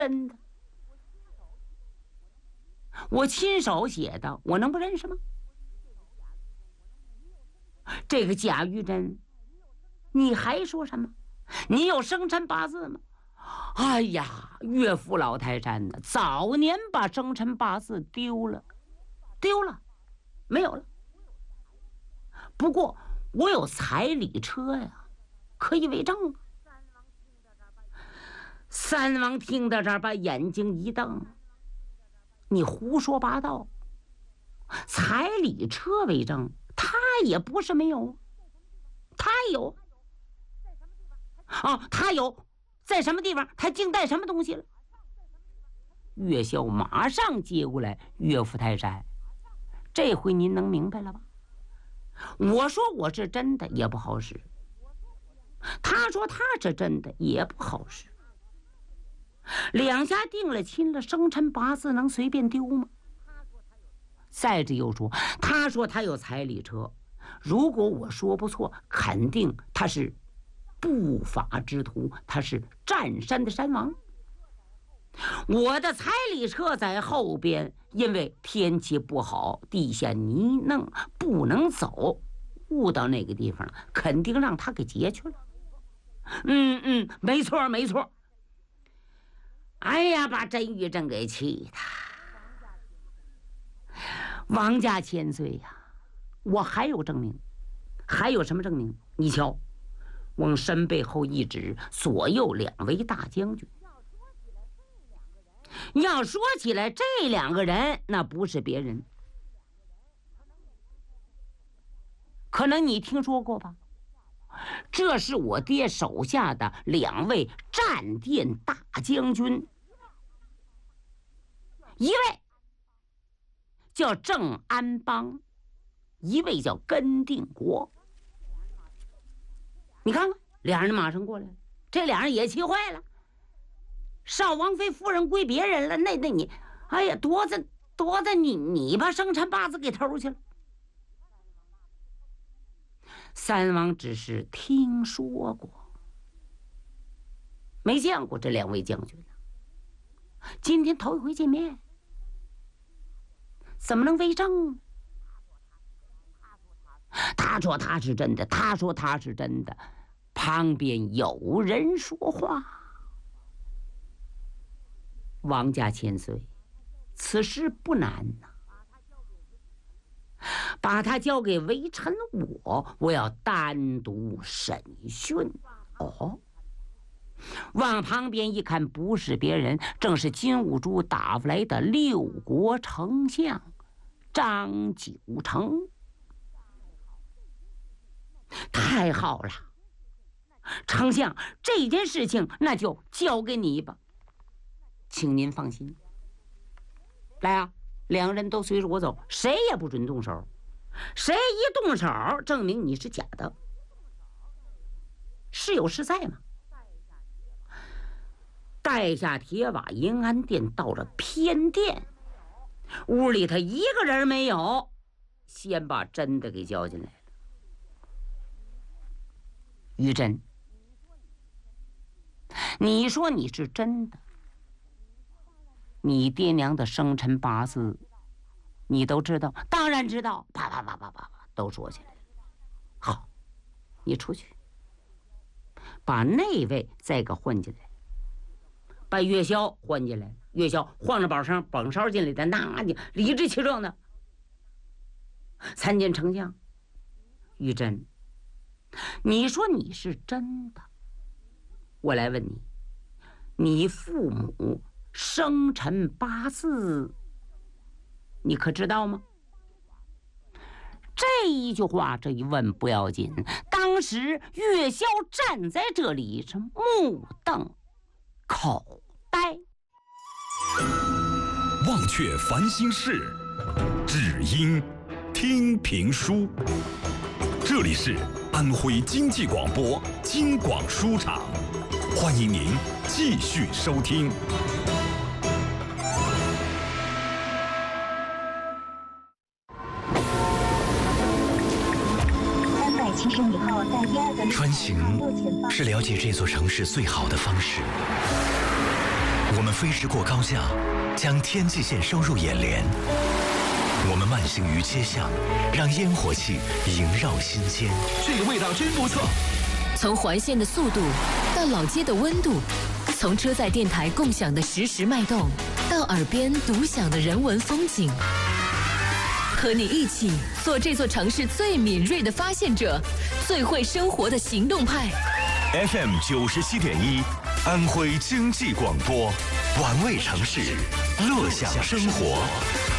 真的，我亲手写的，我能不认识吗？这个贾玉珍，你还说什么？你有生辰八字吗？哎呀，岳父老泰山呢，早年把生辰八字丢了，没有了。不过我有彩礼车呀，可以为证啊。三王听到这儿，把眼睛一瞪：“你胡说八道！彩礼车为证，他也不是没有，他有啊，他有，在什么地方？他竟带什么东西了？”岳霄马上接过来：“岳父泰山，这回您能明白了吧？我说我是真的也不好使，他说他是真的也不好使。两家定了亲了，生辰八字能随便丢吗？再者又说，他说他有彩礼车，如果我说不错，肯定他是不法之徒，他是占山的山王。我的彩礼车在后边，因为天气不好，地下泥泞，不能走，误到那个地方了，肯定让他给劫去了。没错没错。哎呀，把甄玉珍给气的。王家千岁呀，我还有证明。还有什么证明？你瞧，往身背后一指，左右两位大将军。要说起来，这两个人那不是别人，可能你听说过吧？这是我爹手下的两位战殿大将军，一位叫郑安邦，一位叫根定国。你看看，俩人马上过来了，这俩人也气坏了。少王妃夫人归别人了，那你，哎呀，多子你把生辰八字给偷去了。三王只是听说过，没见过这两位将军呢。今天头一回见面，怎么能为证呢？他说他是真的，他说他是真的，旁边有人说话。王家千岁，此事不难呐，把他交给微臣我要单独审讯。哦，往旁边一看，不是别人，正是金兀术打发来的六国丞相张九成。太好了，丞相，这件事情那就交给你吧，请您放心。来啊，两个人都随着我走，谁也不准动手，谁一动手，证明你是假的。是有是在吗？带下铁瓦银安殿，到了偏殿，屋里他一个人没有，先把真的给叫进来了。玉珍，你说你是真的，你爹娘的生辰八字你都知道？当然知道，啪啪啪啪啪啪都说起来了。好，你出去把那位再给混进来，把岳霄混进来，岳霄晃着宝声捧烧进来的，那你理直气壮的参见丞相。玉珍，你说你是真的，我来问你，你父母生辰八字你可知道吗？这一句话，这一问不要紧，当时岳霄站在这里是目瞪口呆。 忘却烦心事，只因听评书。这里是安徽经济广播京广书场，欢迎您继续收听。 穿行是了解这座城市最好的方式。我们们飞驰过高架，将天际线收入眼帘。我们慢行于街巷，让烟火气萦绕心间。 这个味道真不错。 从环线的速度到老街的温度，从车载电台共享的实时脉动，到耳边独享的人文风景。和你一起做这座城市最敏锐的发现者，最会生活的行动派。 FM 97.1，安徽经济广播，玩味城市，乐享生活。